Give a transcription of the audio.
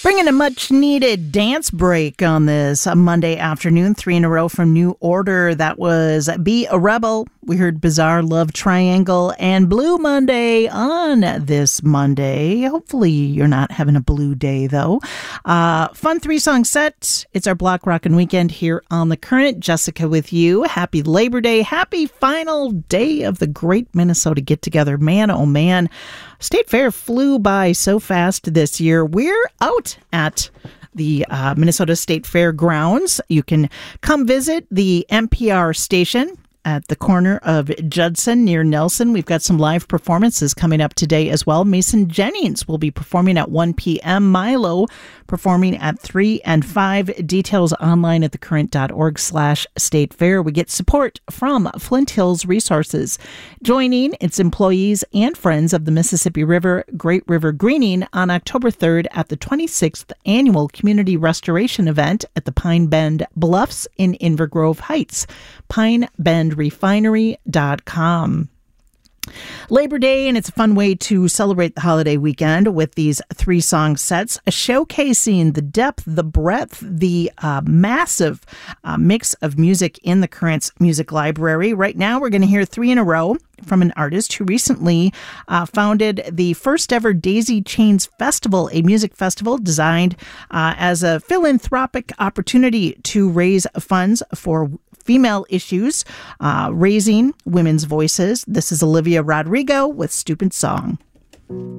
Bringing a much-needed dance break on this Monday afternoon, 3 in a row from New Order. That was Be a Rebel. We heard Bizarre Love Triangle and Blue Monday on this Monday. Hopefully you're not having a blue day, though. Fun 3-song set. It's our Block Rockin' Weekend here on The Current. Jessica with you. Happy Labor Day. Happy final day of the Great Minnesota Get-Together. Man, oh man. State Fair flew by so fast this year. We're out at the Minnesota State Fair grounds. You can come visit the NPR station at the corner of Judson near Nelson. We've got some live performances coming up today as well. Mason Jennings will be performing at 1 p.m. Milo performing at 3 and 5. Details online at thecurrent.org/state fair. We get support from Flint Hills Resources, joining its employees and friends of the Mississippi River Great River Greening on October 3rd at the 26th Annual Community Restoration Event at the Pine Bend Bluffs in Inver Grove Heights. PineBendRefinery.com. Labor Day, and it's a fun way to celebrate the holiday weekend with these 3-song sets, showcasing the depth, the breadth, the massive mix of music in the Current's music library. Right now, we're going to hear 3 in a row from an artist who recently founded the first ever Daisy Chains Festival, a music festival designed as a philanthropic opportunity to raise funds for female issues, raising women's voices. This is Olivia Rodrigo with Stupid Song.